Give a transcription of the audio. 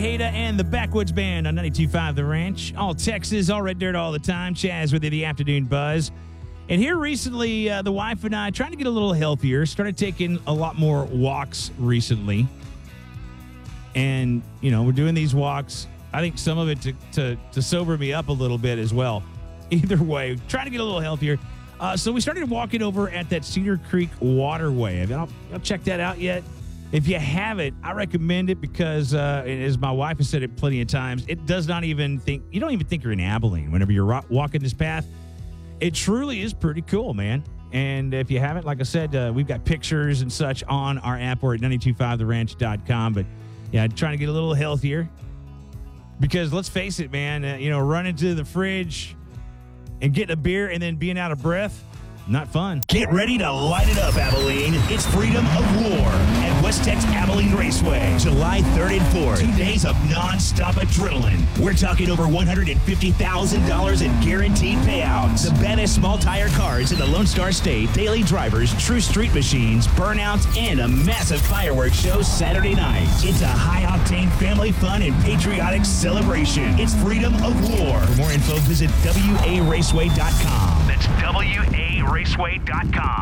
Hada and the Backwoods Band on 92.5 The Ranch. All Texas, all red dirt all the time. Chaz with you, the afternoon buzz. And here recently, the wife and I trying to get a little healthier, started taking a lot more walks recently. And, you know, we're doing these walks. I think some of it to sober me up a little bit as well. Either way, trying to get a little healthier. So we started walking over at that Cedar Creek Waterway. Have y'all checked that out yet? If you haven't, I recommend it because, as my wife has said it plenty of times, you don't even think you're in Abilene whenever you're walking this path. It truly is pretty cool, man. And if you haven't, like I said, we've got pictures and such on our app or at 925theranch.com. But yeah, trying to get a little healthier because let's face it, man, running to the fridge and getting a beer and then being out of breath, not fun. Get ready to light it up, Abilene. It's Freedom of War at West Tex Abilene Raceway, July 3rd and 4th. 2 days of non-stop adrenaline. We're talking over $150,000 in guaranteed payouts. The baddest small tire cars in the Lone Star State, daily drivers, true street machines, burnouts, and a massive fireworks show Saturday night. It's a high-octane family fun and patriotic celebration. It's Freedom of War. For more info, visit WARaceway.com. That's WARaceway.com.